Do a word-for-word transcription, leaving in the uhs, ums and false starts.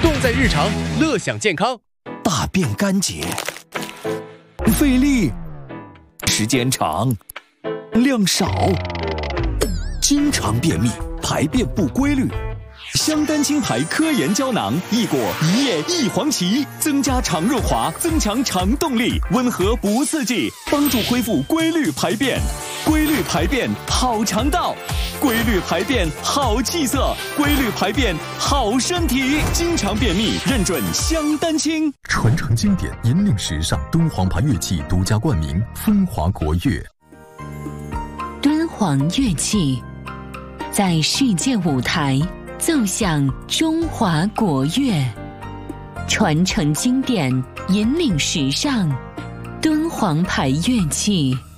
动在日常，乐享健康。 大便干结，费力，时间长，量少，经常便秘，排便不规律。香丹青牌科研胶囊，益果一叶一黄芪，增加肠润滑，增强肠动力，温和不刺激，帮助恢复规律排便。规律排便好肠道，规律排便好气色，规律排便好身体。经常便秘，认准香丹青。 传承经典，引领时尚，敦煌牌乐器独家冠名，风华国乐。 敦煌乐器在世界舞台奏响中华国乐，传承经典，引领时尚，敦煌牌乐器。